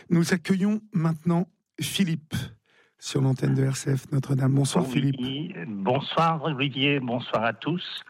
Nous accueillons maintenant Philippe sur l'antenne de RCF Notre-Dame. Bonsoir Philippe. Bonsoir Olivier, bonsoir à tous.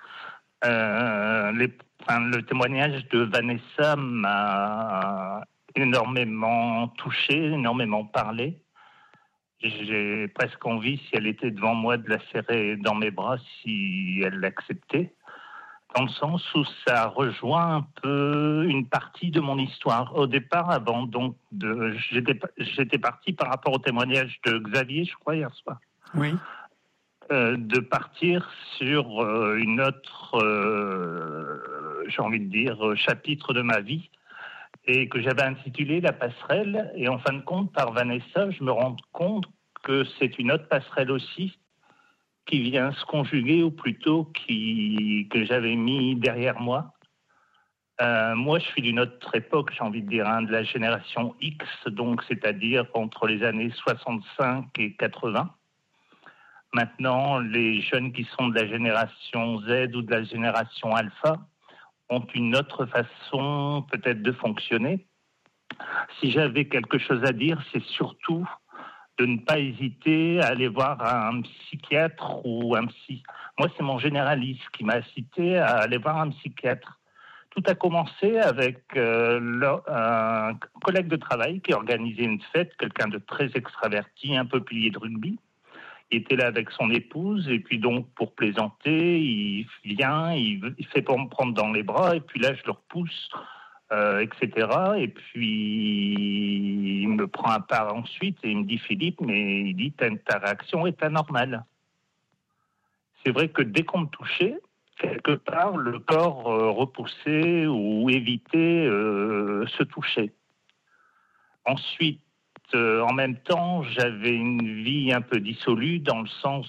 Le témoignage de Vanessa m'a énormément touché, énormément parlé. J'ai presque envie, si elle était devant moi, de la serrer dans mes bras si elle l'acceptait. Dans le sens où ça rejoint un peu une partie de mon histoire. Au départ, j'étais parti par rapport au témoignage de Xavier, je crois, hier soir. Oui. De partir sur une autre, j'ai envie de dire, chapitre de ma vie, et que j'avais intitulé La passerelle. Et en fin de compte, par Vanessa, je me rends compte que c'est une autre passerelle aussi, qui vient se conjuguer, ou plutôt que j'avais mis derrière moi. Moi, je suis d'une autre époque, j'ai envie de dire, de la génération X, donc c'est-à-dire entre les années 65 et 80. Maintenant, les jeunes qui sont de la génération Z ou de la génération Alpha ont une autre façon peut-être de fonctionner. Si j'avais quelque chose à dire, c'est surtout de ne pas hésiter à aller voir un psychiatre ou un psy. Moi, c'est mon généraliste qui m'a incité à aller voir un psychiatre. Tout a commencé avec un collègue de travail qui organisait une fête, quelqu'un de très extraverti, un peu pilier de rugby. Il était là avec son épouse, et puis donc, pour plaisanter, il vient, il fait pour me prendre dans les bras, et puis là, je le repousse, etc. Et puis, il me prend à part ensuite, et il me dit, Philippe, mais il dit, ta réaction est anormale. C'est vrai que dès qu'on me touchait, quelque part, le corps repoussait ou évitait se toucher. Ensuite, en même temps, j'avais une vie un peu dissolue, dans le sens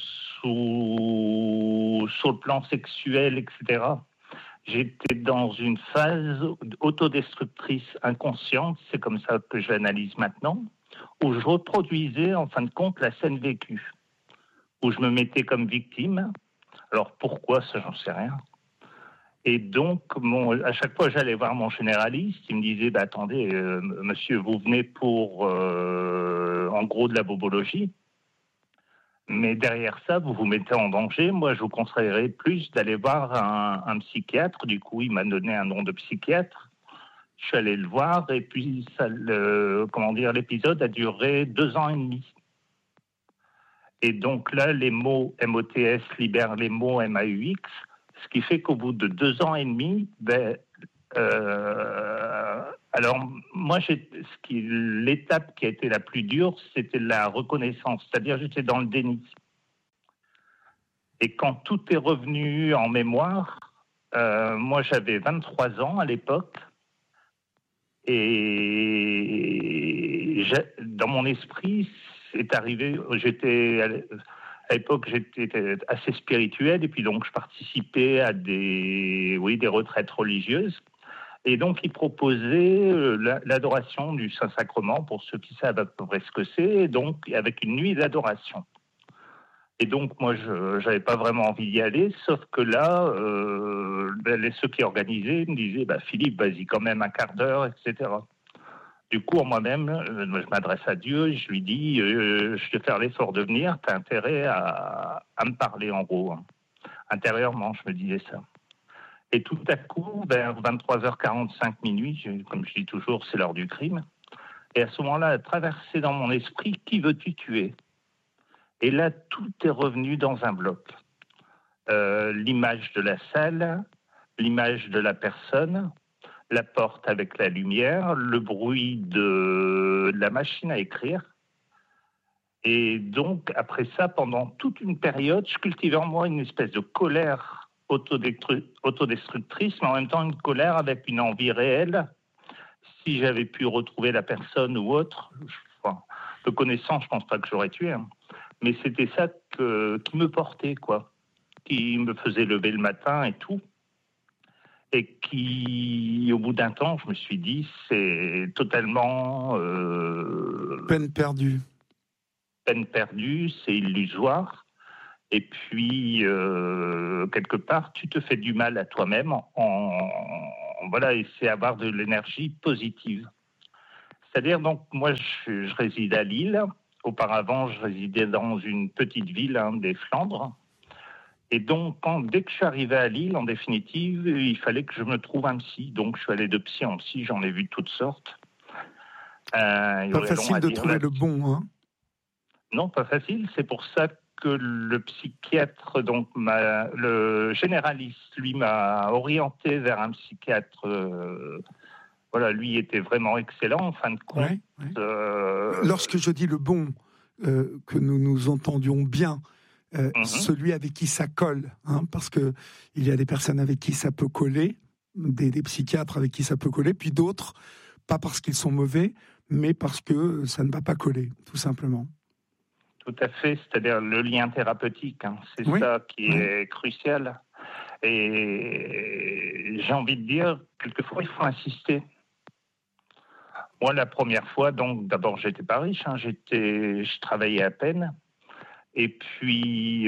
où, sur le plan sexuel, etc., j'étais dans une phase autodestructrice inconsciente, c'est comme ça que je l'analyse maintenant, où je reproduisais en fin de compte la scène vécue, où je me mettais comme victime. Alors pourquoi, ça j'en sais rien. Et donc, à chaque fois, j'allais voir mon généraliste. Il me disait, attendez, monsieur, vous venez pour, en gros, de la bobologie. Mais derrière ça, vous vous mettez en danger. Moi, je vous conseillerais plus d'aller voir un psychiatre. Du coup, il m'a donné un nom de psychiatre. Je suis allé le voir. Et puis, l'épisode a duré 2 ans et demi. Et donc là, les mots MOTS libèrent les mots MAUX. Ce qui fait qu'au bout de 2 ans et demi, alors moi, l'étape qui a été la plus dure, c'était la reconnaissance. C'est-à-dire, j'étais dans le déni. Et quand tout est revenu en mémoire, moi, j'avais 23 ans à l'époque. Et dans mon esprit, c'est arrivé, à l'époque, j'étais assez spirituel, et puis donc je participais à des retraites religieuses. Et donc, ils proposaient l'adoration du Saint-Sacrement, pour ceux qui savent à peu près ce que c'est, donc avec une nuit d'adoration. Et donc, moi, je n'avais pas vraiment envie d'y aller, sauf que là, ceux qui organisaient me disaient, Philippe, vas-y quand même un quart d'heure, etc. Du coup, en moi-même, je m'adresse à Dieu, je lui dis, je vais faire l'effort de venir, tu as intérêt à me parler, en gros. Intérieurement, je me disais ça. Et tout à coup, vers 23h45 minuit, comme je dis toujours, c'est l'heure du crime. Et à ce moment-là, a traversé dans mon esprit, qui veux-tu tuer ? Et là, tout est revenu dans un bloc. L'image de la salle, l'image de la personne, la porte avec la lumière, le bruit de la machine à écrire. Et donc, après ça, pendant toute une période, je cultivais en moi une espèce de colère autodestructrice, mais en même temps une colère avec une envie réelle. Si j'avais pu retrouver la personne ou autre, de connaissance, je pense pas que j'aurais tué. Mais c'était ça qui me portait, quoi. Qui me faisait lever le matin et tout. Et qui, au bout d'un temps, je me suis dit, c'est totalement... peine perdue. Peine perdue, c'est illusoire. Et puis, quelque part, tu te fais du mal à toi-même. Et c'est avoir de l'énergie positive. C'est-à-dire, donc, moi, je réside à Lille. Auparavant, je résidais dans une petite ville des Flandres. Et donc, dès que je suis arrivé à Lille, en définitive, il fallait que je me trouve un psy. Donc, je suis allé de psy en psy, j'en ai vu de toutes sortes. Pas facile de trouver le bon, hein? Non, pas facile. C'est pour ça que le psychiatre, donc le généraliste, lui, m'a orienté vers un psychiatre. Voilà, lui était vraiment excellent, en fin de compte. Ouais, ouais. Lorsque je dis le bon, que nous nous entendions bien, celui avec qui ça colle, hein, parce que il y a des personnes avec qui ça peut coller, des psychiatres avec qui ça peut coller, puis d'autres, pas parce qu'ils sont mauvais, mais parce que ça ne va pas coller, tout simplement. Tout à fait, c'est-à-dire le lien thérapeutique, hein, c'est ça qui est crucial. Et j'ai envie de dire, quelquefois, il faut insister. Moi, la première fois, donc, d'abord, j'étais pas riche, hein, je travaillais à peine. Et puis,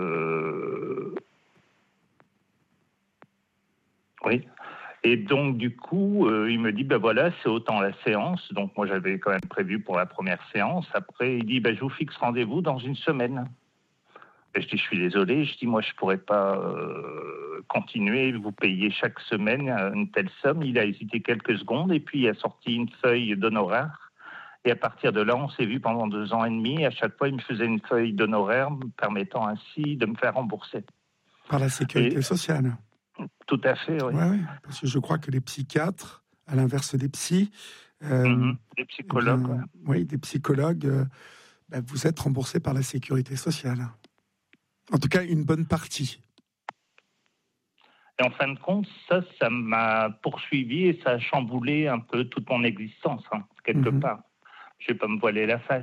oui. Et donc, du coup, il me dit, ben voilà, c'est autant la séance. Donc, moi, j'avais quand même prévu pour la première séance. Après, il dit, ben, je vous fixe rendez-vous dans une semaine. Et je dis, je suis désolé. Je dis, moi, je pourrais pas continuer, vous payer chaque semaine une telle somme. Il a hésité quelques secondes et puis il a sorti une feuille d'honoraires. Et à partir de là, on s'est vu pendant 2 ans et demi. À chaque fois, il me faisait une feuille d'honoraires, me permettant ainsi de me faire rembourser. Par la sécurité sociale. Tout à fait, oui. Oui, parce que je crois que les psychiatres, à l'inverse des psys... des psychologues. Eh bien, oui, des psychologues, vous êtes remboursés par la sécurité sociale. En tout cas, une bonne partie. Et en fin de compte, ça m'a poursuivi et ça a chamboulé un peu toute mon existence, hein, quelque part. Je ne vais pas me voiler la face.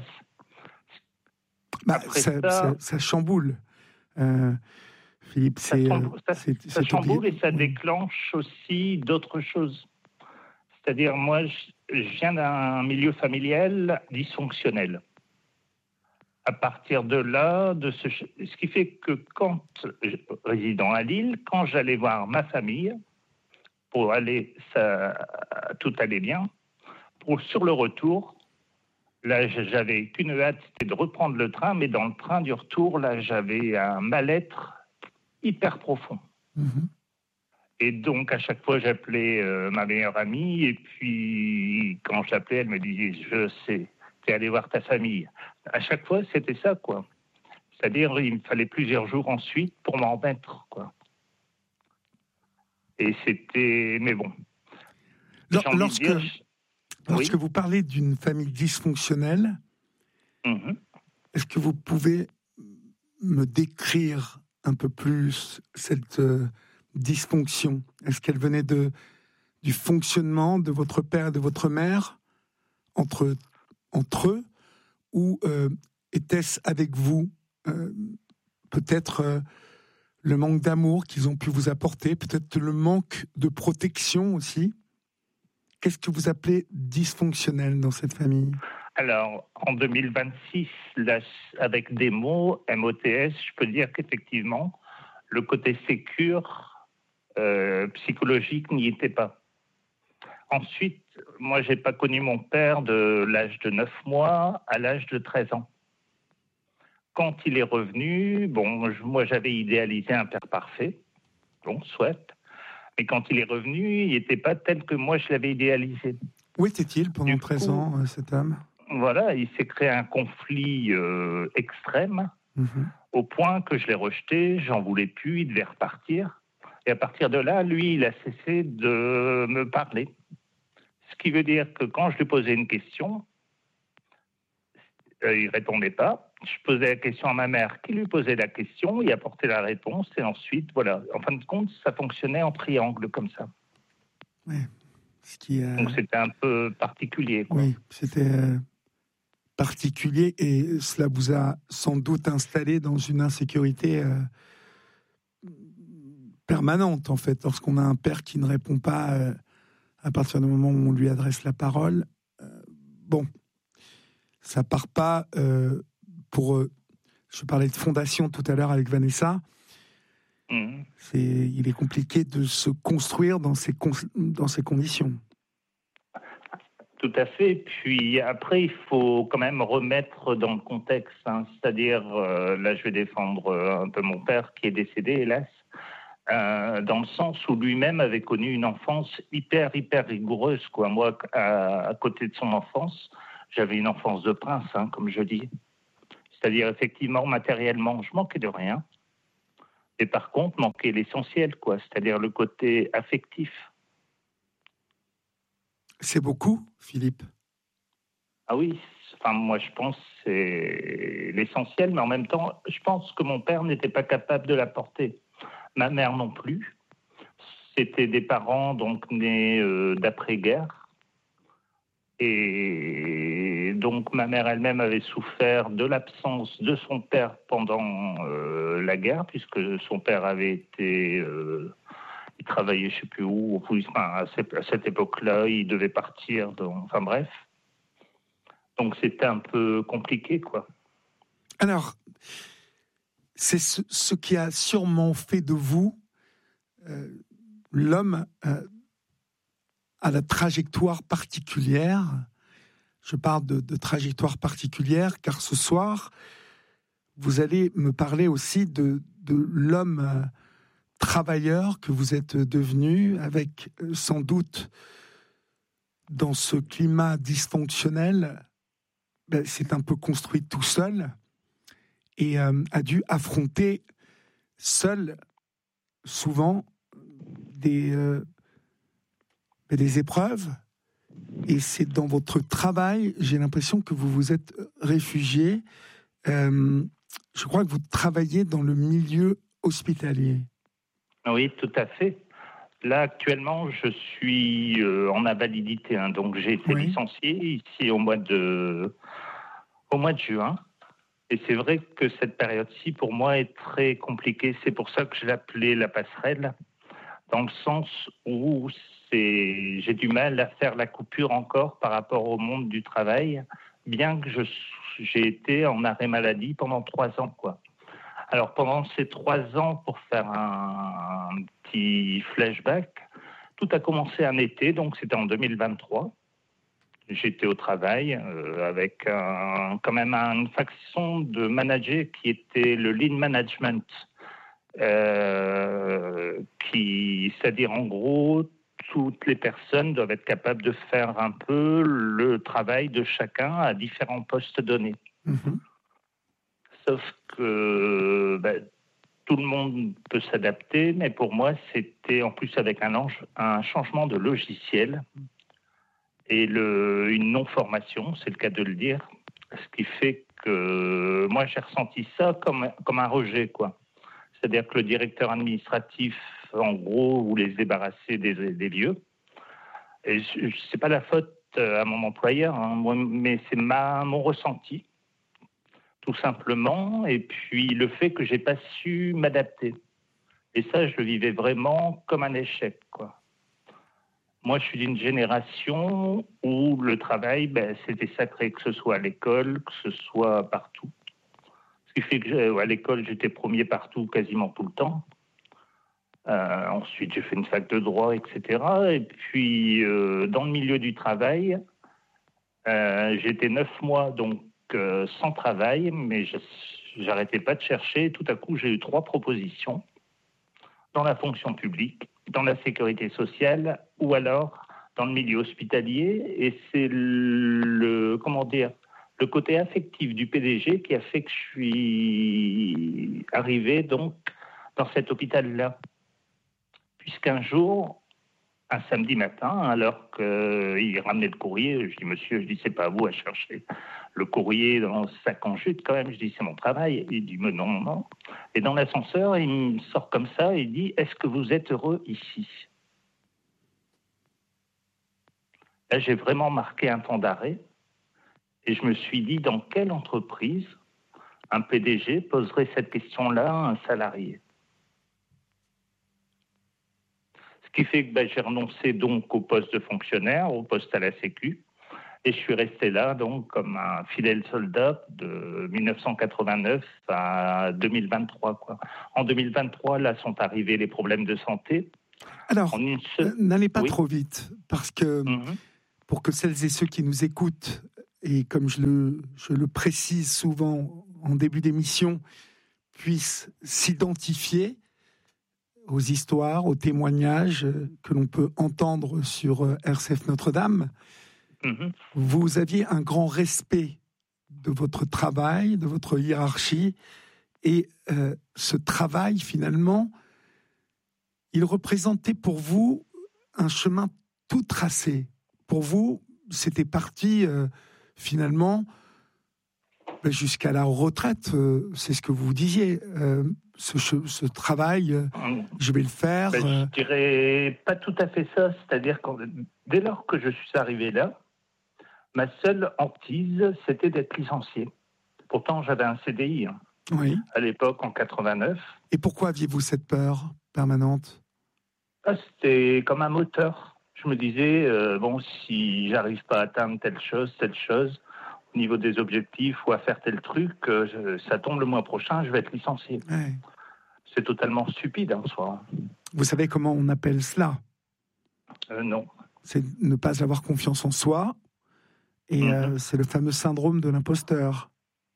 Ça chamboule. Philippe, ça chamboule et ça déclenche aussi d'autres choses. C'est-à-dire, moi, je viens d'un milieu familial dysfonctionnel. À partir de là, ce qui fait que quand, résidant à Lille, quand j'allais voir ma famille, tout allait bien. Sur le retour, là, j'avais qu'une hâte, c'était de reprendre le train, mais dans le train du retour, là, j'avais un mal-être hyper profond. Et donc, à chaque fois, j'appelais ma meilleure amie, et puis, quand je l'appelais, elle me disait, je sais, t'es allé voir ta famille. À chaque fois, c'était ça, quoi. C'est-à-dire, il me fallait plusieurs jours ensuite pour m'en remettre, quoi. Et c'était... Mais bon. Lorsque vous parlez d'une famille dysfonctionnelle, est-ce que vous pouvez me décrire un peu plus cette dysfonction? Est-ce qu'elle venait du fonctionnement de votre père et de votre mère entre eux, ou était-ce avec vous peut-être le manque d'amour qu'ils ont pu vous apporter, peut-être le manque de protection aussi? Qu'est-ce que vous appelez dysfonctionnel dans cette famille? Alors, en 2026, là, avec des mots, MOTS, je peux dire qu'effectivement, le côté sécure, psychologique n'y était pas. Ensuite, moi, je n'ai pas connu mon père de l'âge de 9 mois à l'âge de 13 ans. Quand il est revenu, moi, j'avais idéalisé un père parfait, soit. Mais quand il est revenu, il n'était pas tel que moi, je l'avais idéalisé. Où était-il pendant 13 ans, cet homme? Voilà, il s'est créé un conflit extrême, au point que je l'ai rejeté, j'en voulais plus, il devait repartir. Et à partir de là, lui, il a cessé de me parler. Ce qui veut dire que quand je lui posais une question, il ne répondait pas. Je posais la question à ma mère, qui lui posait la question, il apportait la réponse, et ensuite, voilà. En fin de compte, ça fonctionnait en triangle, comme ça. Oui. Donc c'était un peu particulier, quoi. Oui, c'était particulier, et cela vous a sans doute installé dans une insécurité permanente, en fait, lorsqu'on a un père qui ne répond pas à partir du moment où on lui adresse la parole. Ça part pas je parlais de fondation tout à l'heure avec Vanessa. Il est compliqué de se construire dans ces conditions. Tout à fait. Puis après, il faut quand même remettre dans le contexte. C'est-à-dire, là, je vais défendre un peu mon père qui est décédé, hélas, dans le sens où lui-même avait connu une enfance hyper rigoureuse, quoi. Moi, à côté de son enfance, j'avais une enfance de prince, comme je dis. C'est-à-dire, effectivement, matériellement, je manquais de rien. Et par contre, manquait l'essentiel, quoi. C'est-à-dire le côté affectif. C'est beaucoup, Philippe? Ah oui, enfin, moi je pense que c'est l'essentiel, mais en même temps, je pense que mon père n'était pas capable de l'apporter. Ma mère non plus. C'était des parents donc nés d'après-guerre. Et donc ma mère elle-même avait souffert de l'absence de son père pendant la guerre, puisque son père avait été... il travaillait je ne sais plus où, enfin, à cette époque-là, il devait partir, enfin bref. Donc c'était un peu compliqué, quoi. Alors, c'est ce qui a sûrement fait de vous l'homme à la trajectoire particulière. Je parle de trajectoire particulière, car ce soir, vous allez me parler aussi de l'homme travailleur que vous êtes devenu, avec sans doute, dans ce climat dysfonctionnel, c'est un peu construit tout seul et a dû affronter seul, souvent, des épreuves. Et c'est dans votre travail, j'ai l'impression que vous vous êtes réfugié. Je crois que vous travaillez dans le milieu hospitalier. Oui, tout à fait. Là, actuellement, je suis en invalidité. Donc, j'ai été licencié ici au mois de juin. Et c'est vrai que cette période-ci, pour moi, est très compliquée. C'est pour ça que je l'appelais la passerelle, dans le sens où j'ai du mal à faire la coupure encore par rapport au monde du travail, bien que j'ai été en arrêt maladie pendant 3 ans, quoi. Alors, pendant ces 3 ans, pour faire un petit flashback, tout a commencé un été, donc c'était en 2023. J'étais au travail avec quand même une façon de manager qui était le lean management, c'est-à-dire en gros, toutes les personnes doivent être capables de faire un peu le travail de chacun à différents postes donnés. Mmh. Sauf que tout le monde peut s'adapter, mais pour moi, c'était en plus avec un changement de logiciel et une non-formation, c'est le cas de le dire, ce qui fait que moi, j'ai ressenti ça comme un rejet, quoi. C'est-à-dire que le directeur administratif, en gros, voulait se débarrasser des lieux. Et c'est pas la faute à mon employeur, mais c'est mon ressenti, tout simplement. Et puis le fait que j'ai pas su m'adapter. Et ça, je le vivais vraiment comme un échec, quoi. Moi, je suis d'une génération où le travail, c'était sacré, que ce soit à l'école, que ce soit partout. Ce qui fait qu'à l'école, j'étais premier partout, quasiment tout le temps. Ensuite, j'ai fait une fac de droit, etc. Et puis, dans le milieu du travail, j'étais 9 mois donc sans travail, mais j'arrêtais pas de chercher. Tout à coup, j'ai eu 3 propositions dans la fonction publique, dans la sécurité sociale ou alors dans le milieu hospitalier. Et c'est le côté affectif du PDG qui a fait que je suis arrivé donc dans cet hôpital-là. Puisqu'un jour, un samedi matin, alors qu'il ramenait le courrier, je dis, monsieur, c'est pas à vous à chercher le courrier dans ce sac en jute quand même. Je dis, c'est mon travail. Il dit, mais non. Et dans l'ascenseur, il me sort comme ça et il dit, est-ce que vous êtes heureux ici? Là, j'ai vraiment marqué un temps d'arrêt et je me suis dit, dans quelle entreprise un PDG poserait cette question-là à un salarié? Ce qui fait que j'ai renoncé donc au poste de fonctionnaire, au poste à la Sécu, et je suis resté là donc comme un fidèle soldat de 1989 à 2023, quoi. En 2023, là sont arrivés les problèmes de santé. Alors, n'allez pas trop vite, parce que pour que celles et ceux qui nous écoutent, et comme je le précise souvent en début d'émission, puissent s'identifier aux histoires, aux témoignages que l'on peut entendre sur RCF Notre-Dame. Vous aviez un grand respect de votre travail, de votre hiérarchie, et ce travail, finalement, il représentait pour vous un chemin tout tracé. Pour vous, c'était parti, finalement, jusqu'à la retraite, c'est ce que vous disiez. Ce travail, je vais le faire. Je dirais pas tout à fait ça. C'est-à-dire que dès lors que je suis arrivé là, ma seule hantise, c'était d'être licencié. Pourtant, j'avais un CDI oui. À l'époque, en 89. Et pourquoi aviez-vous cette peur permanente ? C'était comme un moteur. Je me disais, si j'arrive pas à atteindre telle chose, au niveau des objectifs ou à faire tel truc, ça tombe le mois prochain, je vais être licencié. Ouais. C'est totalement stupide en soi. Vous savez comment on appelle cela ? Non. C'est ne pas avoir confiance en soi. Et c'est le fameux syndrome de l'imposteur.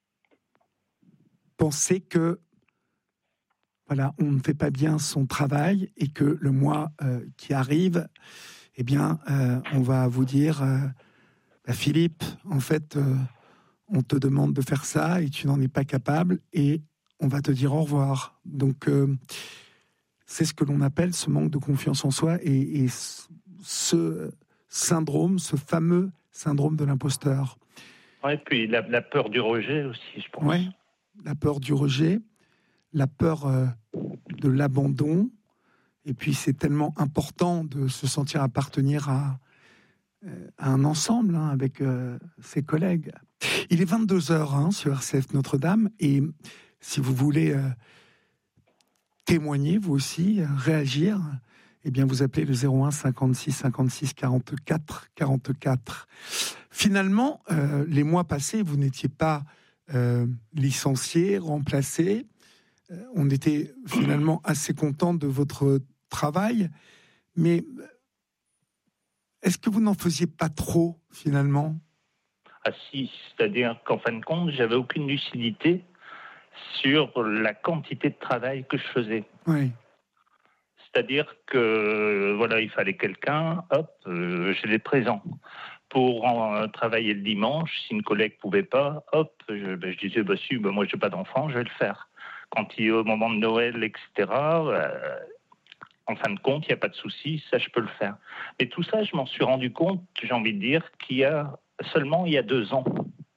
Penser que voilà, on ne fait pas bien son travail et que le mois qui arrive, eh bien, on va vous dire, Philippe, en fait, on te demande de faire ça et tu n'en es pas capable et on va te dire au revoir. Donc, c'est ce que l'on appelle ce manque de confiance en soi et ce syndrome, ce fameux syndrome de l'imposteur. Oui, puis la peur du rejet aussi, je pense. Oui, la peur du rejet, la peur de l'abandon. Et puis, c'est tellement important de se sentir appartenir à un ensemble avec ses collègues. Il est 22h sur RCF Notre-Dame. Et si vous voulez témoigner, vous aussi, réagir, eh bien, vous appelez le 01 56 56 44 44. Finalement, les mois passés, vous n'étiez pas licencié, remplacé. On était finalement assez content de votre travail, mais est-ce que vous n'en faisiez pas trop, finalement ? Ah si, c'est-à-dire qu'en fin de compte, j'avais aucune lucidité sur la quantité de travail que je faisais. Oui. C'est-à-dire que, voilà, il fallait quelqu'un, hop, je l'ai présent. Pour travailler le dimanche, si une collègue ne pouvait pas, hop, je disais, moi je n'ai pas d'enfant, je vais le faire. Quand il est au moment de Noël, etc., en fin de compte, il n'y a pas de souci, ça je peux le faire. Mais tout ça, je m'en suis rendu compte, j'ai envie de dire, il y a 2 ans.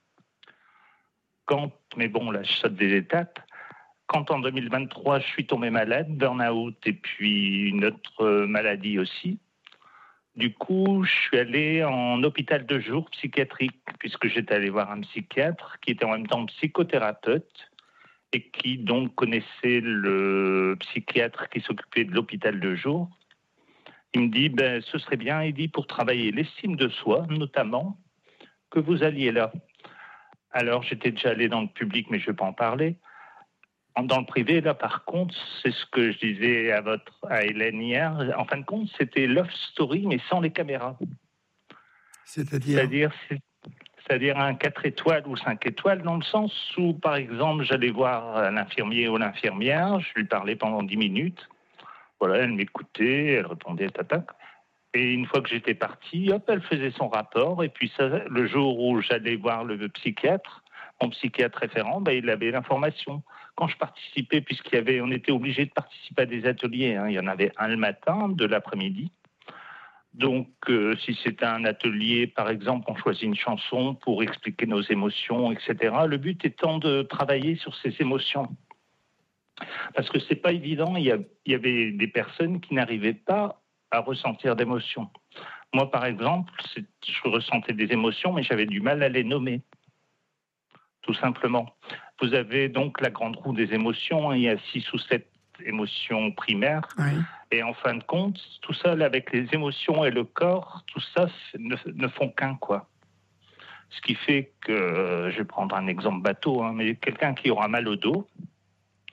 Mais bon, là je saute des étapes. Quand en 2023, je suis tombé malade, burn-out et puis une autre maladie aussi, du coup, je suis allé en hôpital de jour psychiatrique, puisque j'étais allé voir un psychiatre qui était en même temps psychothérapeute et qui donc connaissait le psychiatre qui s'occupait de l'hôpital de jour. Il me dit, ce serait bien, il dit, pour travailler l'estime de soi, notamment, que vous alliez là. Alors, j'étais déjà allé dans le public, mais je ne vais pas en parler. Dans le privé, là, par contre, c'est ce que je disais à Hélène hier. En fin de compte, c'était Love Story, mais sans les caméras. C'est-à-dire un 4 étoiles ou 5 étoiles, dans le sens où, par exemple, j'allais voir l'infirmier ou l'infirmière, je lui parlais pendant 10 minutes. Voilà, elle m'écoutait, elle répondait tac. Et une fois que j'étais parti, hop, elle faisait son rapport. Et puis ça, le jour où j'allais voir le psychiatre, mon psychiatre référent, il avait l'information. Quand je participais, on était obligé de participer à des ateliers. Il y en avait un le matin, de l'après-midi. Donc, si c'était un atelier, par exemple, on choisit une chanson pour expliquer nos émotions, etc. Le but étant de travailler sur ces émotions. Parce que c'est pas évident, il y avait des personnes qui n'arrivaient pas à ressentir d'émotions. Moi, par exemple, je ressentais des émotions, mais j'avais du mal à les nommer. Tout simplement. Vous avez donc la grande roue des émotions, il y a 6 ou 7 émotions primaires, oui. Et en fin de compte, tout ça, avec les émotions et le corps, tout ça ne font qu'un, quoi. Ce qui fait que, je vais prendre un exemple bateau, mais quelqu'un qui aura mal au dos,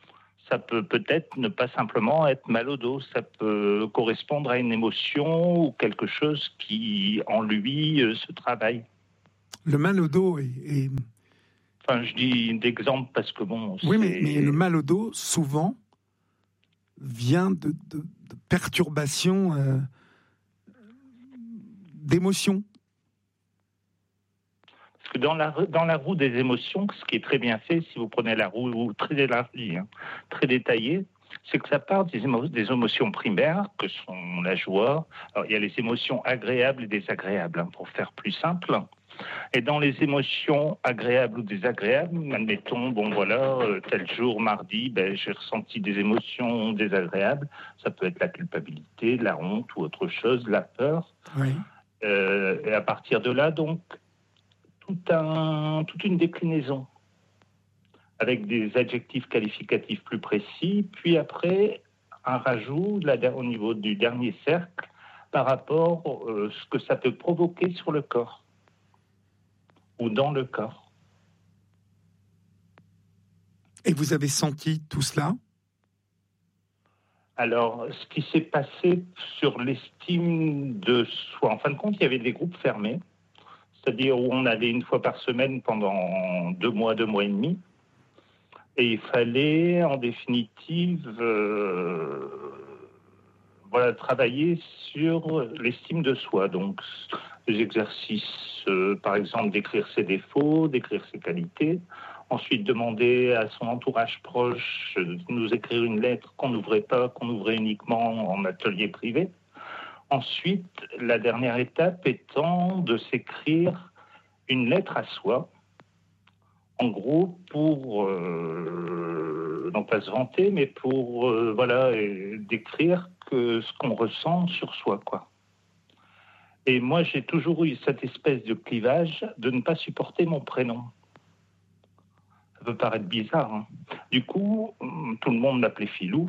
Ça peut peut-être ne pas simplement être mal au dos, ça peut correspondre à une émotion ou quelque chose qui, en lui, se travaille. Le mal au dos Enfin, je dis d'exemple parce que bon, oui, mais le mal au dos, souvent, vient de perturbations d'émotions. Parce que dans la roue des émotions, ce qui est très bien fait, si vous prenez la roue très élargie, très détaillée, c'est que ça part des émotions primaires, que sont la joie. Alors, il y a les émotions agréables et désagréables, pour faire plus simple. Et dans les émotions agréables ou désagréables, admettons, tel jour, mardi, j'ai ressenti des émotions désagréables. Ça peut être la culpabilité, la honte ou autre chose, la peur. Oui. Et à partir de là, donc, toute une déclinaison avec des adjectifs qualificatifs plus précis, puis après, un rajout au niveau du dernier cercle par rapport à ce que ça peut provoquer sur le corps ou dans le corps. Et vous avez senti tout cela ? Alors, ce qui s'est passé sur l'estime de soi, en fin de compte, il y avait des groupes fermés, c'est-à-dire où on allait une fois par semaine pendant 2 mois et demi, et il fallait, en définitive, travailler sur l'estime de soi. Donc, les exercices, par exemple, d'écrire ses défauts, d'écrire ses qualités. Ensuite, demander à son entourage proche de nous écrire une lettre qu'on n'ouvrait pas, qu'on ouvrait uniquement en atelier privé. Ensuite, la dernière étape étant de s'écrire une lettre à soi, en gros, pour non pas se vanter, mais pour décrire ce qu'on ressent sur soi, quoi. Et moi, j'ai toujours eu cette espèce de clivage de ne pas supporter mon prénom. Ça peut paraître bizarre, hein. Du coup, tout le monde m'appelait Philou.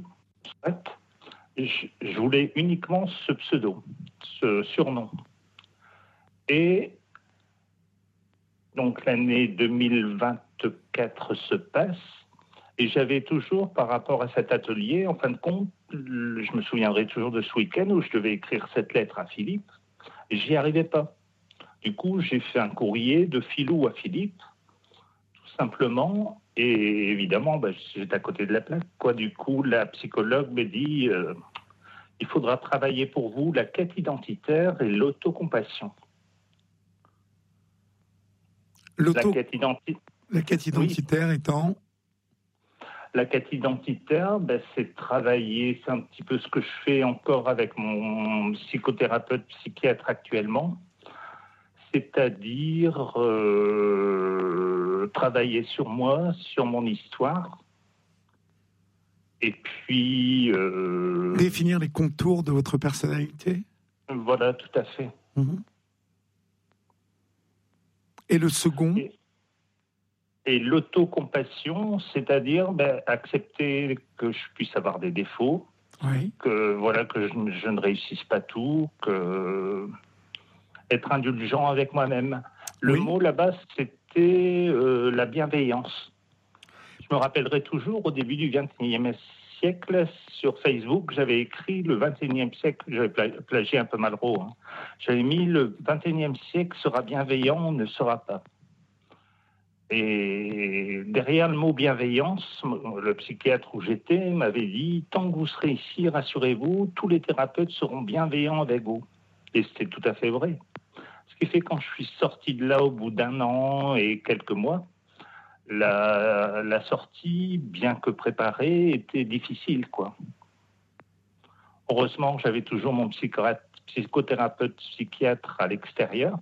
Je voulais uniquement ce pseudo, ce surnom. Et donc l'année 2024 se passe et j'avais toujours, par rapport à cet atelier, en fin de compte, je me souviendrai toujours de ce week-end où je devais écrire cette lettre à Philippe et j'y arrivais pas. Du coup, j'ai fait un courrier de Philou à Philippe, tout simplement, et évidemment, j'étais à côté de la plaque, quoi. Du coup, la psychologue me dit il faudra travailler pour vous la quête identitaire et l'autocompassion. La quête identitaire oui. Étant La quête identitaire, c'est de travailler, c'est un petit peu ce que je fais encore avec mon psychothérapeute psychiatre actuellement, c'est-à-dire travailler sur moi, sur mon histoire, et puis... définir les contours de votre personnalité. Voilà, tout à fait. Mmh. Et le second ? Et l'autocompassion, c'est-à-dire accepter que je puisse avoir des défauts, oui. que je ne réussisse pas tout, être indulgent avec moi-même. Le mot là-bas, c'était la bienveillance. Je me rappellerai toujours, au début du XXIe siècle, sur Facebook, j'avais écrit le XXIe siècle, j'avais plagié un peu Malraux, hein. J'avais mis le XXIe siècle sera bienveillant, on ne sera pas. Et derrière le mot bienveillance, le psychiatre où j'étais m'avait dit « Tant que vous serez ici, rassurez-vous, tous les thérapeutes seront bienveillants avec vous ». Et c'était tout à fait vrai. Ce qui fait que quand je suis sorti de là au bout d'1 an et quelques mois, la sortie, bien que préparée, était difficile, quoi. Heureusement, j'avais toujours mon psychothérapeute psychiatre à l'extérieur.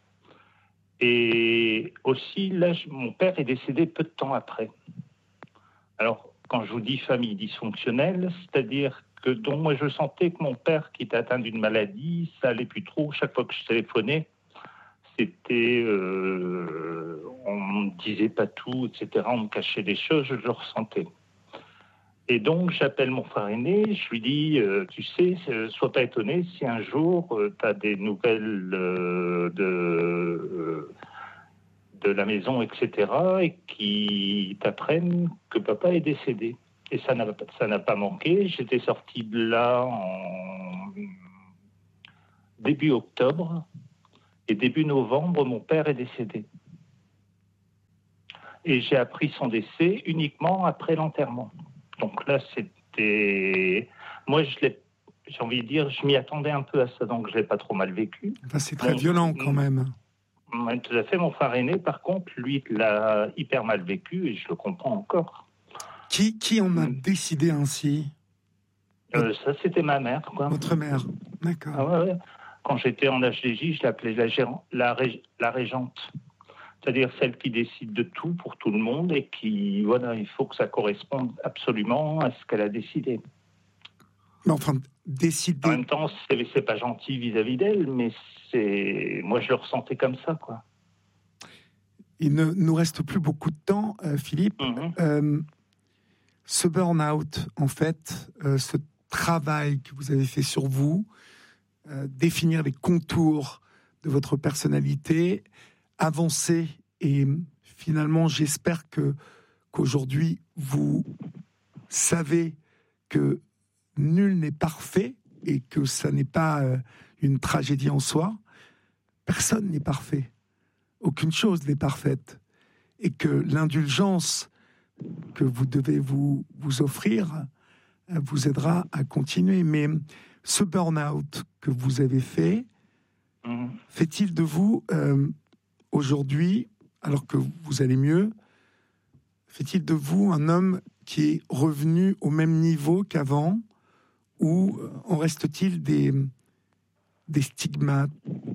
Et aussi, là, mon père est décédé peu de temps après. Alors, quand je vous dis famille dysfonctionnelle, c'est-à-dire que donc moi, je sentais que mon père, qui était atteint d'une maladie, ça allait plus trop. Chaque fois que je téléphonais, c'était... on ne disait pas tout, etc. On me cachait des choses, je le ressentais. Et donc, j'appelle mon frère aîné, je lui dis, tu sais, sois pas étonné si un jour, tu as des nouvelles de la maison, etc., et qui t'apprennent que papa est décédé. Et ça n'a pas manqué. J'étais sorti de là en début octobre. Et début novembre, mon père est décédé. Et j'ai appris son décès uniquement après l'enterrement. Donc là, c'était... Moi, j'ai envie de dire, je m'y attendais un peu à ça, donc je ne l'ai pas trop mal vécu. Enfin, c'est très violent quand même. Tout à fait. Mon frère aîné, par contre, lui, l'a hyper mal vécu et je le comprends encore. Qui en a décidé ainsi? Ça, c'était ma mère, quoi. Votre mère, d'accord. Ah ouais. Quand j'étais en HDJ, je l'appelais la régente. C'est-à-dire celle qui décide de tout pour tout le monde et qui, voilà, il faut que ça corresponde absolument à ce qu'elle a décidé. Mais enfin, décider... En même temps, c'est pas gentil vis-à-vis d'elle, mais moi, je le ressentais comme ça, quoi. Il ne nous reste plus beaucoup de temps, Philippe. Ce burn-out, en fait, ce travail que vous avez fait sur vous, définir les contours de votre personnalité, avancer, et finalement, j'espère qu'aujourd'hui, vous savez que nul n'est parfait et que ça n'est pas une tragédie en soi. Personne n'est parfait. Aucune chose n'est parfaite. Et que l'indulgence que vous devez vous offrir vous aidera à continuer. Mais ce burn-out que vous avez fait-il de vous, aujourd'hui, alors que vous allez mieux, fait-il de vous un homme qui est revenu au même niveau qu'avant, ou en reste-t-il des stigmates,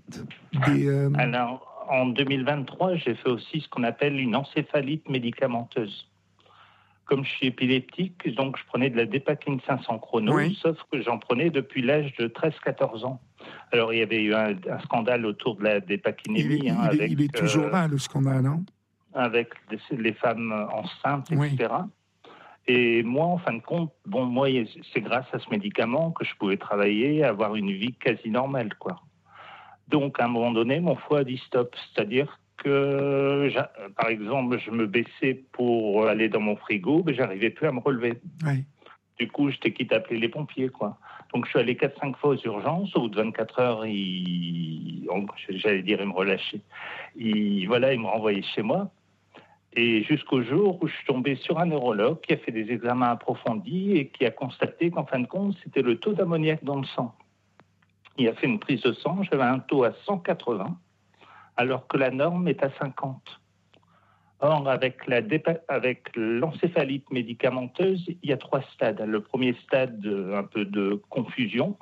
Alors, en 2023, j'ai fait aussi ce qu'on appelle une encéphalite médicamenteuse. Comme je suis épileptique, donc je prenais de la Dépakine 500 chrono, sauf que j'en prenais depuis l'âge de 13-14 ans. Alors, il y avait eu un scandale autour de la dépakinémie. Il est toujours là, le scandale, hein, avec les femmes enceintes, etc. Et moi, en fin de compte, moi, c'est grâce à ce médicament que je pouvais travailler, avoir une vie quasi normale, quoi. Donc, à un moment donné, mon foie a dit stop. C'est-à-dire que, par exemple, je me baissais pour aller dans mon frigo, mais j'arrivais plus à me relever. Du coup, j'étais quitte à appeler les pompiers, quoi. Donc, je suis allé 4-5 fois aux urgences. Au bout de 24 heures, j'allais dire, ils me relâchaient. Ils me renvoyaient chez moi. Et jusqu'au jour où je suis tombé sur un neurologue qui a fait des examens approfondis et qui a constaté qu'en fin de compte, c'était le taux d'ammoniac dans le sang. Il a fait une prise de sang, j'avais un taux à 180, alors que la norme est à 50. Or, avec l'encéphalite médicamenteuse, il y a 3 stades. Le premier stade, un peu de confusion.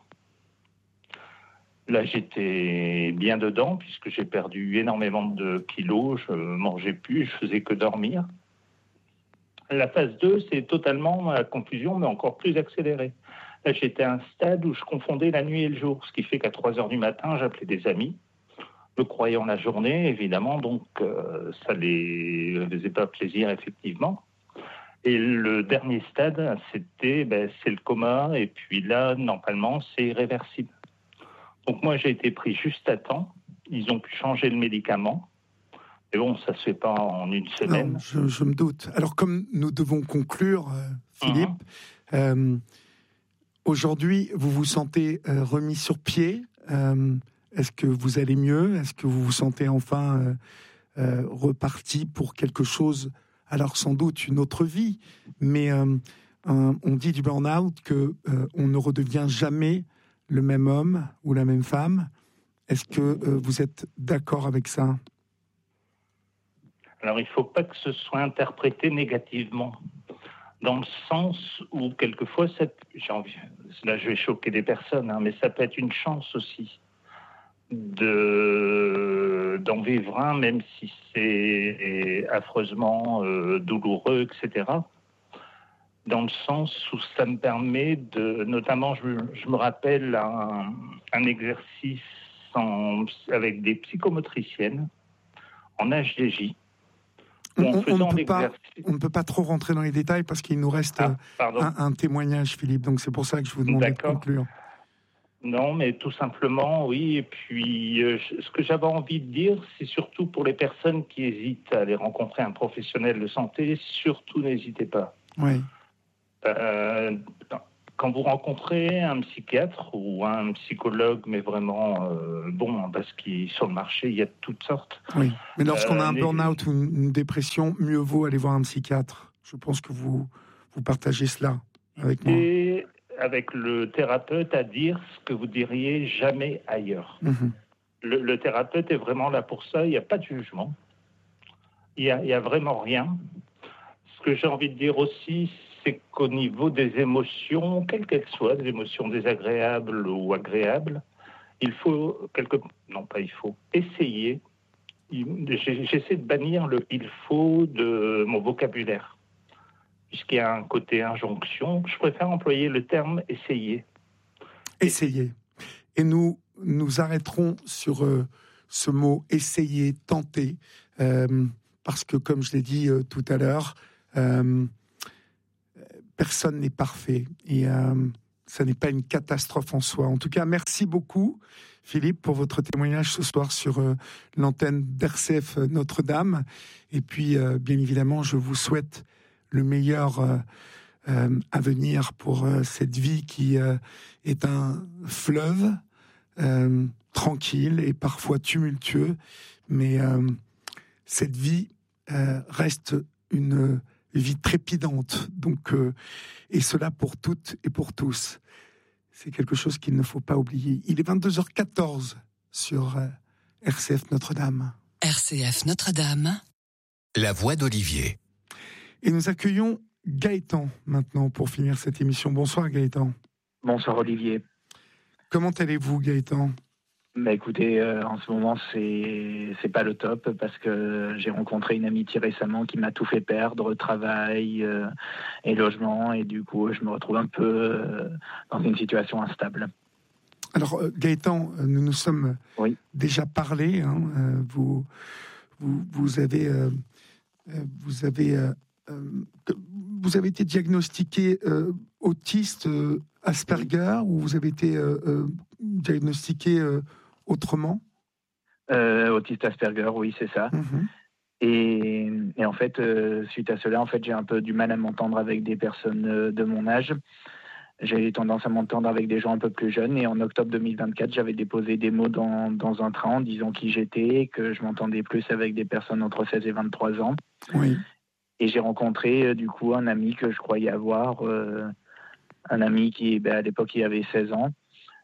Là, j'étais bien dedans, puisque j'ai perdu énormément de kilos, je ne mangeais plus, je faisais que dormir. La phase 2, c'est totalement la confusion, mais encore plus accélérée. Là, j'étais à un stade où je confondais la nuit et le jour, ce qui fait qu'à 3 heures du matin, j'appelais des amis, me croyant la journée, évidemment, donc ça les faisait pas plaisir, effectivement. Et le dernier stade, c'est le coma, et puis là, normalement, c'est irréversible. Donc moi, j'ai été pris juste à temps. Ils ont pu changer le médicament. Mais bon, ça ne se fait pas en une semaine. Non, je me doute. Alors, comme nous devons conclure, Philippe, aujourd'hui, vous vous sentez remis sur pied. Est-ce que vous allez mieux? Est-ce que vous vous sentez enfin reparti pour quelque chose? Alors, sans doute une autre vie. Mais on dit du burn-out qu'on ne redevient jamais le même homme ou la même femme. Est-ce que vous êtes d'accord avec ça? Alors, il ne faut pas que ce soit interprété négativement, dans le sens où, quelquefois, là, je vais choquer des personnes, mais ça peut être une chance aussi d'en vivre un, même si c'est affreusement douloureux, etc. Dans le sens où ça me permet notamment, je me rappelle un exercice avec des psychomotriciennes en HDJ. On ne peut pas trop rentrer dans les détails parce qu'il nous reste un témoignage, Philippe. Donc c'est pour ça que je vous demandais de conclure. Non, mais tout simplement, oui. Et puis, ce que j'avais envie de dire, c'est surtout pour les personnes qui hésitent à aller rencontrer un professionnel de santé, surtout n'hésitez pas. Oui. Euh, Quand vous rencontrez un psychiatre ou un psychologue, mais vraiment bon, parce qu'il sur le marché, il y a de toutes sortes. Oui, mais lorsqu'on a un burn-out ou une dépression, mieux vaut aller voir un psychiatre. Je pense que vous partagez cela avec moi. Et avec le thérapeute à dire ce que vous diriez jamais ailleurs. Mm-hmm. Le thérapeute est vraiment là pour ça, il n'y a pas de jugement. Il y a vraiment rien. Ce que j'ai envie de dire aussi, c'est qu'au niveau des émotions, quelles qu'elles soient, des émotions désagréables ou agréables, il faut essayer. J'essaie de bannir le il faut de mon vocabulaire. Puisqu'il y a un côté injonction, je préfère employer le terme essayer. Essayer. Et nous arrêterons sur ce mot essayer, tenter, parce que comme je l'ai dit tout à l'heure, personne n'est parfait et ça n'est pas une catastrophe en soi. En tout cas, merci beaucoup Philippe pour votre témoignage ce soir sur l'antenne d'RCF Notre-Dame. Et puis, bien évidemment, je vous souhaite le meilleur à venir pour cette vie qui est un fleuve tranquille et parfois tumultueux, mais cette vie reste une vie trépidante, donc, et cela pour toutes et pour tous. C'est quelque chose qu'il ne faut pas oublier. Il est 22h14 sur RCF Notre-Dame. RCF Notre-Dame. La voix d'Olivier. Et nous accueillons Gaëtan maintenant pour finir cette émission. Bonsoir Gaëtan. Bonsoir Olivier. Comment allez-vous Gaëtan ? Écoutez, en ce moment c'est pas le top parce que j'ai rencontré une amitié récemment qui m'a tout fait perdre, travail et logement, et du coup je me retrouve un peu dans une situation instable. Alors Gaëtan, nous nous sommes déjà parlé. Hein, vous avez été diagnostiqué autiste Asperger, ou vous avez été diagnostiqué autrement? Autiste Asperger, oui, c'est ça. Mm-hmm. Et en fait, suite à cela, en fait, j'ai un peu du mal à m'entendre avec des personnes de mon âge. J'ai tendance à m'entendre avec des gens un peu plus jeunes. Et en octobre 2024, j'avais déposé des mots dans un train en disant qui j'étais, que je m'entendais plus avec des personnes entre 16 et 23 ans. Oui. Et j'ai rencontré du coup un ami que je croyais avoir, un ami qui, à l'époque, il avait 16 ans.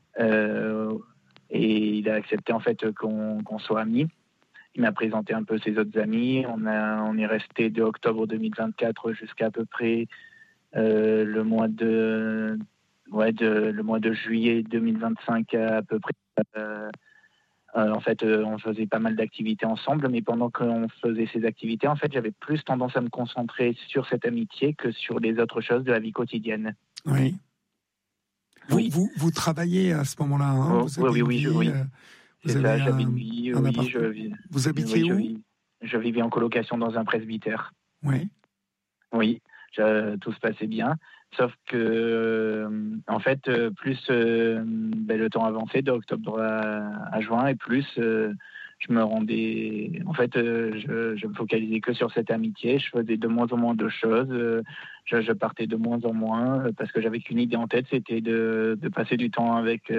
Et il a accepté en fait qu'on soit amis. Il m'a présenté un peu ses autres amis. On est resté de octobre 2024 jusqu'à à peu près le mois de juillet 2025 à peu près. En fait, on faisait pas mal d'activités ensemble, mais pendant qu'on faisait ces activités, en fait, j'avais plus tendance à me concentrer sur cette amitié que sur les autres choses de la vie quotidienne. Oui. Vous travaillez à ce moment-là, hein? Oui. C'est ça, j'avais une vie. Vous habitiez où? Je vivais en colocation dans un presbytère. Oui. Oui, tout se passait bien. Sauf que, en fait, plus le temps avançait d'octobre à juin, et plus je me rendais... En fait, je me focalisais que sur cette amitié. Je faisais de moins en moins de choses. Je partais de moins en moins parce que j'avais qu'une idée en tête, c'était de passer du temps avec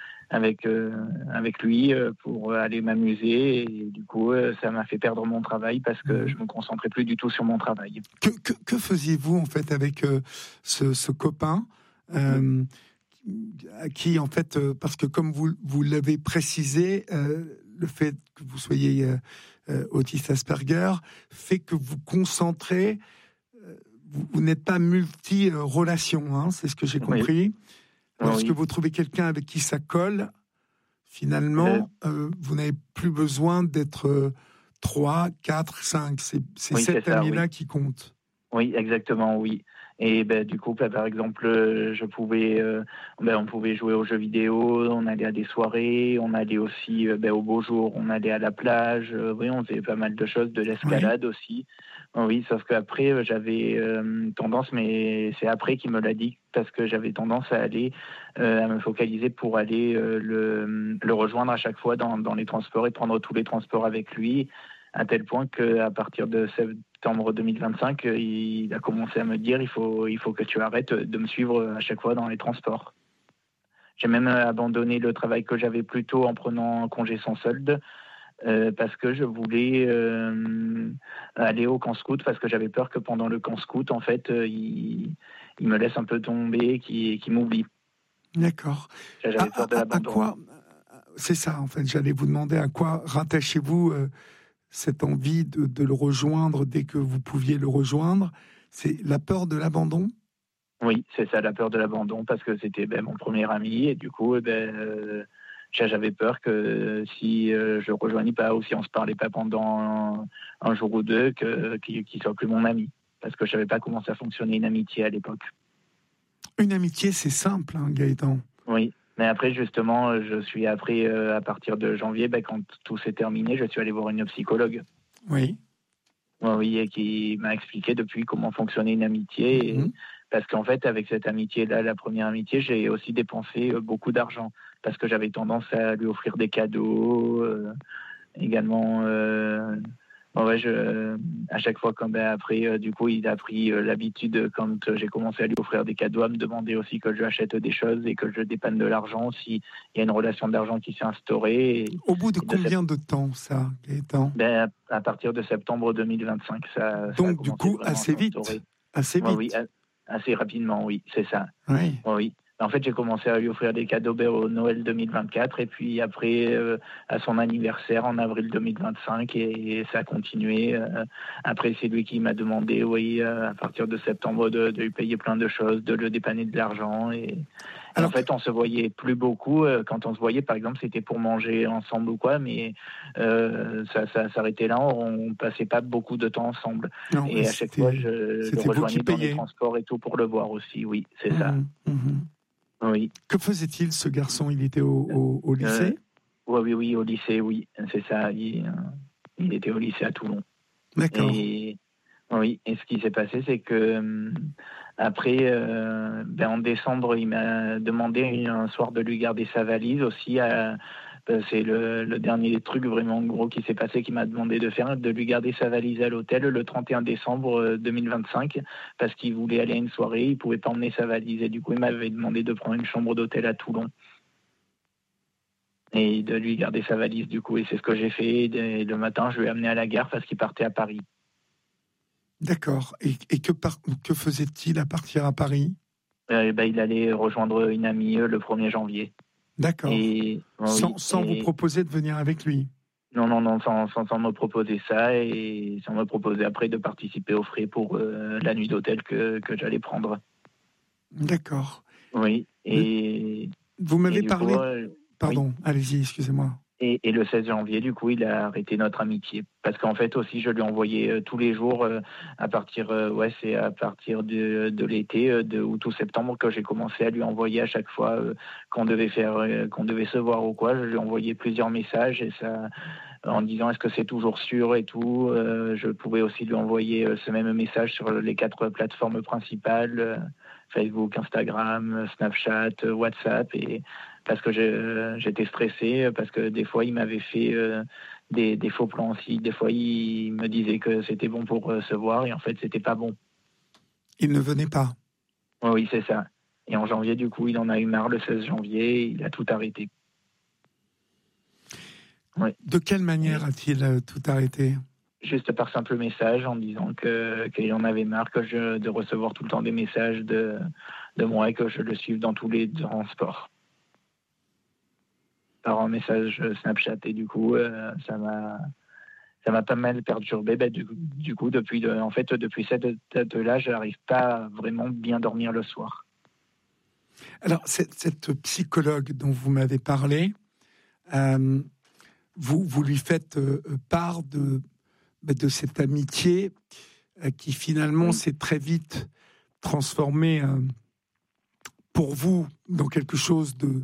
lui pour aller m'amuser. Et du coup, ça m'a fait perdre mon travail parce que je me concentrais plus du tout sur mon travail. Que faisiez-vous en fait avec ce copain à qui en fait, parce que comme vous l'avez précisé, le fait que vous soyez autiste Asperger fait que vous concentrez, vous n'êtes pas multi-relation, hein, c'est ce que j'ai compris. Oui. Lorsque vous trouvez quelqu'un avec qui ça colle, finalement, vous n'avez plus besoin d'être 3, 4, 5. C'est cet ami-là qui compte. Oui, exactement, oui. Et du coup, par exemple, on pouvait jouer aux jeux vidéo, on allait à des soirées, on allait aussi au beau jour, on allait à la plage. On faisait pas mal de choses, de l'escalade aussi. Oui, sauf qu'après, j'avais tendance, mais c'est après qu'il me l'a dit, parce que j'avais tendance à aller, à me focaliser pour aller le rejoindre à chaque fois dans les transports et prendre tous les transports avec lui, à tel point qu'à partir de septembre 2025, il a commencé à me dire il faut que tu arrêtes de me suivre à chaque fois dans les transports. J'ai même abandonné le travail que j'avais plus tôt en prenant un congé sans solde parce que je voulais aller au camp scout parce que j'avais peur que pendant le camp scout, en fait, il me laisse un peu tomber, qu'il m'oublie. D'accord. J'avais peur de l'abandon. À quoi, c'est ça, en fait, j'allais vous demander à quoi rattachez-vous cette envie de le rejoindre dès que vous pouviez le rejoindre. C'est la peur de l'abandon ? Oui, c'est ça, la peur de l'abandon, parce que c'était mon premier ami, et du coup, j'avais peur que si je le rejoignais pas, ou si on se parlait pas pendant un jour ou deux, qu'il soit plus mon ami, parce que je savais pas comment ça fonctionnait une amitié à l'époque. Une amitié, c'est simple, hein, Gaëtan. Oui, mais après, justement, à partir de janvier, quand tout s'est terminé, je suis allé voir une psychologue. Oui. Oui, et qui m'a expliqué depuis comment fonctionnait une amitié. Mm-hmm. Parce qu'en fait, avec cette amitié-là, la première amitié, j'ai aussi dépensé beaucoup d'argent. Parce que j'avais tendance à lui offrir des cadeaux. Également, à chaque fois, après, du coup, il a pris l'habitude, quand j'ai commencé à lui offrir des cadeaux, à me demander aussi que je lui achète des choses et que je dépanne de l'argent s'il y a une relation d'argent qui s'est instaurée. Au bout de combien de temps, ça, Gaëtan ? À partir de septembre 2025. Donc, du coup, assez vite. Assez vite. Oui, assez rapidement, oui, c'est ça. Oui. Oui. En fait, j'ai commencé à lui offrir des cadeaux au Noël 2024 et puis après, à son anniversaire en avril 2025 et ça a continué. Après, c'est lui qui m'a demandé, à partir de septembre, de lui payer plein de choses, de le dépanner de l'argent. En fait, on se voyait plus beaucoup. Quand on se voyait, par exemple, c'était pour manger ensemble ou quoi, mais ça s'arrêtait là. On passait pas beaucoup de temps ensemble. Non, et à chaque fois, je le rejoignais dans les transports et tout pour le voir aussi. Oui, c'est ça. Oui. Que faisait-il, ce garçon ? Il était au lycée ? Oui, au lycée, oui. C'est ça. Il était au lycée à Toulon. D'accord. Et ce qui s'est passé, c'est que après, en décembre, il m'a demandé un soir de lui garder sa valise aussi. C'est le dernier truc vraiment gros qui s'est passé, qui m'a demandé de lui garder sa valise à l'hôtel le 31 décembre 2025 parce qu'il voulait aller à une soirée, il pouvait pas emmener sa valise et du coup il m'avait demandé de prendre une chambre d'hôtel à Toulon et de lui garder sa valise du coup, et c'est ce que j'ai fait. Et le matin, je l'ai amené à la gare parce qu'il partait à Paris. D'accord. Et que faisait-il à partir à Paris ? Il allait rejoindre une amie le 1er janvier. D'accord. Sans vous proposer de venir avec lui ? Non, sans me proposer ça et sans me proposer après de participer aux frais pour la nuit d'hôtel que j'allais prendre. D'accord. Oui. Et vous m'avez parlé... Pardon, oui. Allez-y, excusez-moi. Et le 16 janvier, du coup, il a arrêté notre amitié. Parce qu'en fait, aussi, je lui envoyais tous les jours, c'est à partir de l'été, de août ou septembre, que j'ai commencé à lui envoyer à chaque fois qu'on devait se voir ou quoi. Je lui envoyais plusieurs messages et ça, en disant est-ce que c'est toujours sûr et tout. Je pouvais aussi lui envoyer ce même message sur les 4 plateformes principales, Facebook, Instagram, Snapchat, WhatsApp, et parce que j'étais stressé, parce que des fois il m'avait fait des faux plans aussi. Des fois il me disait que c'était bon pour se voir et en fait c'était pas bon. Il ne venait pas. Oui, c'est ça. Et en janvier, du coup, il en a eu marre le 16 janvier, il a tout arrêté. Ouais. De quelle manière a-t-il tout arrêté ? Juste par simple message, en disant qu'il en avait marre de recevoir tout le temps des messages de moi et que je le suive dans tous les transports. Par un message Snapchat. Et du coup, ça m'a pas mal perturbé. Du coup, depuis cette date-là, je n'arrive pas à vraiment bien dormir le soir. Alors, cette psychologue dont vous m'avez parlé, vous lui faites part de cette amitié qui finalement s'est très vite transformée pour vous dans quelque chose de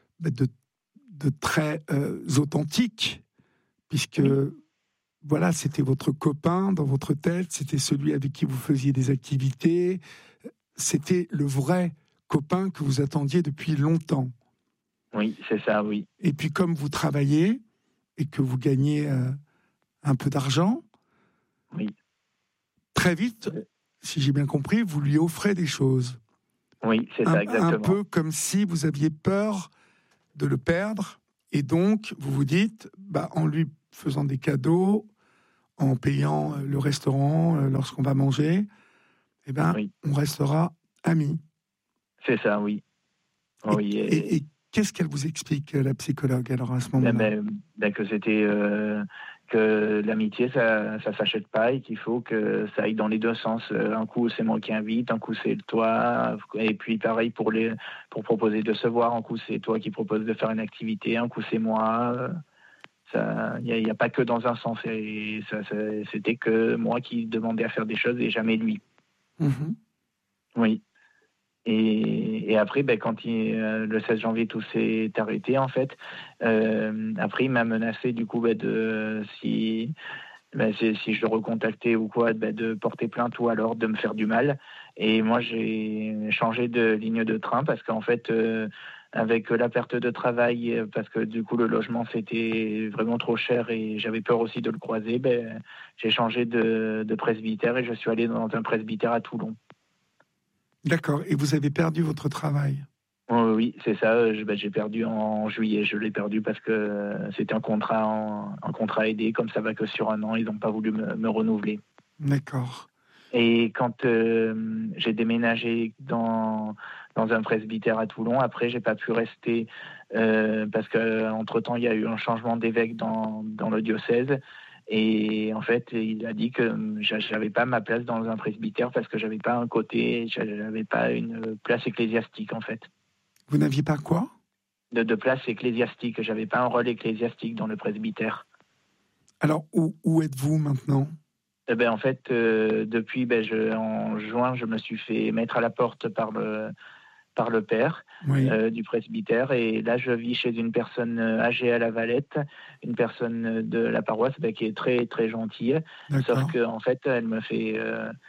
très authentique, puisque voilà, c'était votre copain dans votre tête, c'était celui avec qui vous faisiez des activités, c'était le vrai copain que vous attendiez depuis longtemps. Oui, c'est ça, oui. Et puis comme vous travaillez et que vous gagnez un peu d'argent, oui, très vite, si j'ai bien compris, vous lui offrez des choses. Oui, c'est ça, exactement. Un peu comme si vous aviez peur de le perdre, et donc vous vous dites, en lui faisant des cadeaux, en payant le restaurant lorsqu'on va manger, on restera amis. C'est ça, oui. Et qu'est-ce qu'elle vous explique, la psychologue, alors, à ce moment-là ? Que c'était... que l'amitié, ça s'achète pas et qu'il faut que ça aille dans les deux sens. Un coup, c'est moi qui invite, un coup, c'est toi. Et puis, pareil, pour proposer de se voir, un coup, c'est toi qui proposes de faire une activité, un coup, c'est moi. Il n'y a pas que dans un sens. Et c'était que moi qui demandais à faire des choses et jamais lui. Mmh. Oui. Et après, quand le 16 janvier, tout s'est arrêté, en fait. Après, il m'a menacé, du coup, si je le recontactais ou quoi, de porter plainte ou alors de me faire du mal. Et moi, j'ai changé de ligne de train parce qu'en fait, avec la perte de travail, parce que du coup, le logement, c'était vraiment trop cher et j'avais peur aussi de le croiser, j'ai changé de presbytère et je suis allé dans un presbytère à Toulon. D'accord. Et vous avez perdu votre travail ? Oui, c'est ça. J'ai perdu en juillet. Je l'ai perdu parce que c'était un contrat aidé. Comme ça va que sur un an, ils n'ont pas voulu me renouveler. D'accord. Et quand j'ai déménagé dans un presbytère à Toulon, après, j'ai pas pu rester parce qu'entre-temps, il y a eu un changement d'évêque dans le diocèse. Et en fait, il a dit que j'avais pas ma place dans un presbytère parce que j'avais pas un côté, j'avais pas une place ecclésiastique, en fait. Vous n'aviez pas quoi ? De place ecclésiastique. J'avais pas un rôle ecclésiastique dans le presbytère. Alors, où êtes-vous maintenant ? En fait, depuis en juin, je me suis fait mettre à la porte par le père du presbytère. Et là, je vis chez une personne âgée à La Valette, une personne de la paroisse qui est très, très gentille. D'accord. Sauf qu'en fait, elle me fait...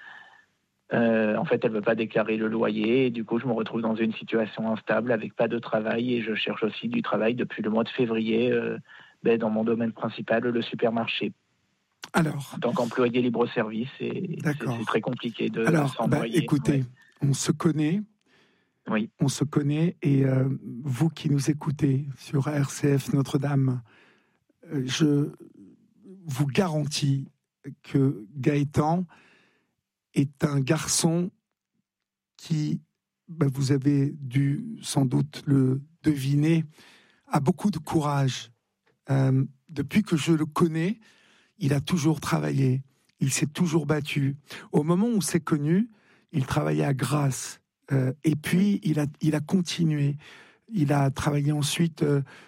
elle veut pas déclarer le loyer. Et du coup, je me retrouve dans une situation instable avec pas de travail. Et je cherche aussi du travail depuis le mois de février dans mon domaine principal, le supermarché. Alors, en tant qu'employé libre-service, c'est très compliqué de s'envoyer. Écoutez, on se connaît. Oui. On se connaît et vous qui nous écoutez sur RCF Notre-Dame, je vous garantis que Gaëtan est un garçon qui, vous avez dû sans doute le deviner, a beaucoup de courage. Depuis que je le connais, il a toujours travaillé, il s'est toujours battu. Au moment où on s'est connus, il travaillait à Grasse. Et puis, il a continué. Il a travaillé ensuite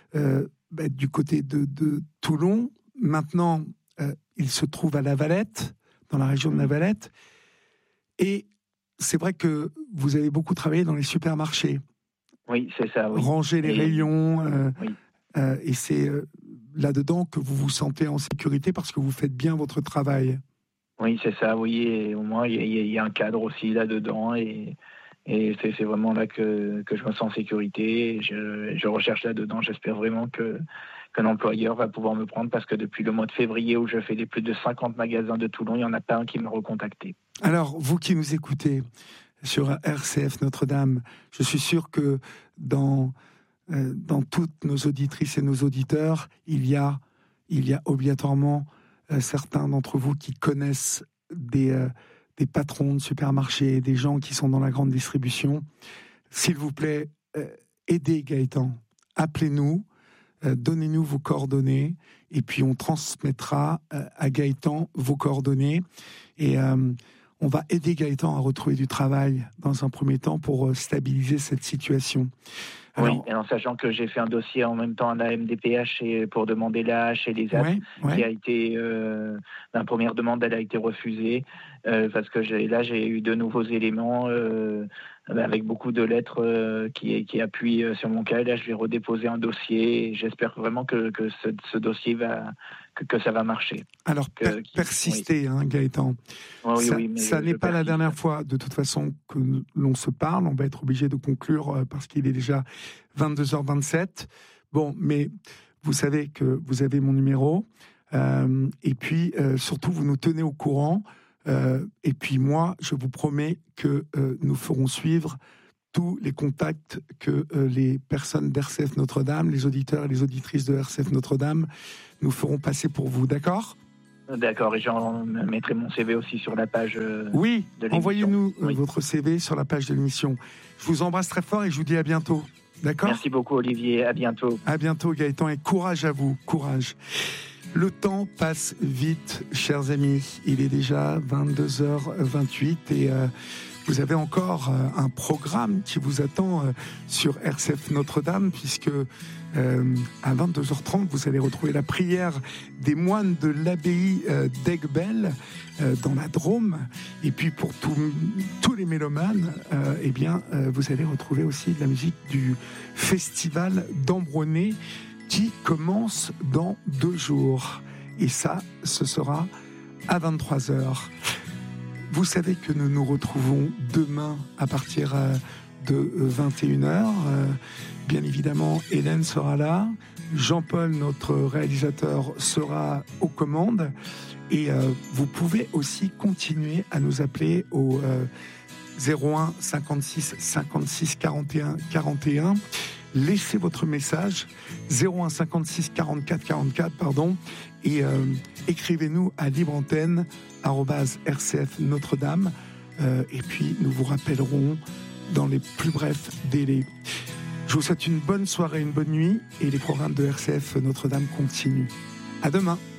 du côté de Toulon. Maintenant, il se trouve à La Valette, dans la région de La Valette. Et c'est vrai que vous avez beaucoup travaillé dans les supermarchés. Oui, c'est ça. Oui. Ranger les rayons. Oui. Et c'est là-dedans que vous vous sentez en sécurité parce que vous faites bien votre travail. Oui, c'est ça. Oui, et au moins, il y a un cadre aussi là-dedans. Et c'est vraiment là que je me sens en sécurité. Et je recherche là-dedans. J'espère vraiment qu'un employeur va pouvoir me prendre parce que depuis le mois de février où je fais les plus de 50 magasins de Toulon, il n'y en a pas un qui m'a recontacté. Alors, vous qui nous écoutez sur RCF Notre-Dame, je suis sûr que dans toutes nos auditrices et nos auditeurs, il y a obligatoirement certains d'entre vous qui connaissent des patrons de supermarchés, des gens qui sont dans la grande distribution. S'il vous plaît, aidez Gaëtan. Appelez-nous, donnez-nous vos coordonnées et puis on transmettra à Gaëtan vos coordonnées et on va aider Gaëtan à retrouver du travail dans un premier temps pour stabiliser cette situation. Alors, oui, et en sachant que j'ai fait un dossier en même temps à la MDPH pour demander l'AH et les AT, qui a été, la première demande, elle a été refusée, parce que j'ai eu de nouveaux éléments, avec beaucoup de lettres qui appuient sur mon cas. Et là, je vais redéposer un dossier et j'espère vraiment que ce dossier que ça va marcher. Alors, persistez, Gaëtan. Ça n'est pas la dernière fois, de toute façon, que l'on se parle. On va être obligé de conclure parce qu'il est déjà 22h27. Bon, mais vous savez que vous avez mon numéro. Et puis, surtout, vous nous tenez au courant Et puis moi, je vous promets que nous ferons suivre tous les contacts que les personnes d'RCF Notre-Dame, les auditeurs et les auditrices de RCF Notre-Dame nous feront passer pour vous, d'accord ? D'accord, et j'en mettrai mon CV aussi sur la page oui, de l'émission. Envoyez-nous Oui. votre CV sur la page de l'émission. Je vous embrasse très fort et je vous dis à bientôt, d'accord ? Merci beaucoup Olivier, à bientôt. À bientôt Gaëtan et courage à vous, courage. Le temps passe vite, chers amis. Il est déjà 22h28 et vous avez encore un programme qui vous attend sur RCF Notre-Dame, puisque à 22h30, vous allez retrouver la prière des moines de l'abbaye d'Aiguebelle dans la Drôme. Et puis pour tous les mélomanes, eh bien, vous allez retrouver aussi de la musique du festival d'Ambronay qui commence dans 2 jours. Et ça, ce sera à 23h. Vous savez que nous nous retrouvons demain à partir de 21h. Bien évidemment, Hélène sera là. Jean-Paul, notre réalisateur, sera aux commandes. Et vous pouvez aussi continuer à nous appeler au 01 56 56 41 41. Laissez votre message 01 56 44 44 et écrivez-nous à libreantenne@rcf Notre-Dame et puis nous vous rappellerons dans les plus brefs délais. Je vous souhaite une bonne soirée, une bonne nuit et les programmes de RCF Notre-Dame continuent. À demain.